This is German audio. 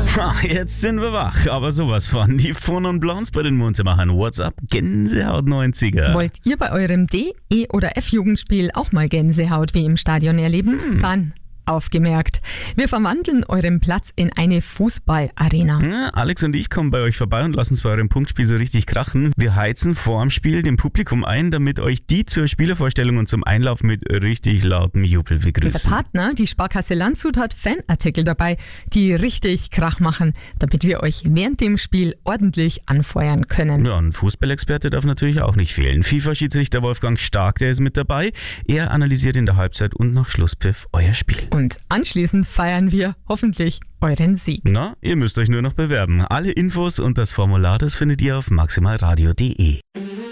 Jetzt sind wir wach, aber sowas von. Die Fun und Blondes bei den Muntermachern. WhatsApp, Gänsehaut 90er. Wollt ihr bei eurem D-, E- oder F-Jugendspiel auch mal Gänsehaut wie im Stadion erleben? Dann aufgemerkt. Wir verwandeln euren Platz in eine Fußballarena. Ja, Alex und ich kommen bei euch vorbei und lassen es bei eurem Punktspiel so richtig krachen. Wir heizen vor dem Spiel dem Publikum ein, damit euch die zur Spielervorstellung und zum Einlauf mit richtig lautem Jubel begrüßen. Unser Partner, die Sparkasse Landshut, hat Fanartikel dabei, die richtig Krach machen, damit wir euch während dem Spiel ordentlich anfeuern können. Ja, ein Fußballexperte darf natürlich auch nicht fehlen. FIFA-Schiedsrichter Wolfgang Stark, der ist mit dabei. Er analysiert in der Halbzeit und nach Schlusspfiff euer Spiel. Und anschließend feiern wir hoffentlich euren Sieg. Na, ihr müsst euch nur noch bewerben. Alle Infos und das Formular, das findet ihr auf maximalradio.de.